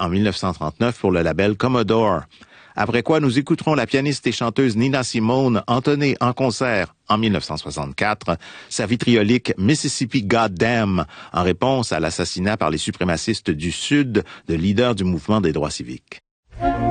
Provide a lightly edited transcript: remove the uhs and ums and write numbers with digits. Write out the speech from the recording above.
en 1939 pour le label Commodore. Après quoi, nous écouterons la pianiste et chanteuse Nina Simone entonner en concert en 1964 sa vitriolique Mississippi Goddamn en réponse à l'assassinat par les suprémacistes du Sud de leader du mouvement des droits civiques.